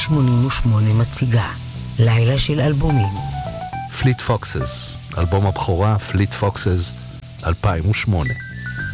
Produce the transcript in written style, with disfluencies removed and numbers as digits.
88 מציגה לילה של אלבומים. פליט פוקסס, אלבום הבכורה פליט פוקסס 2008.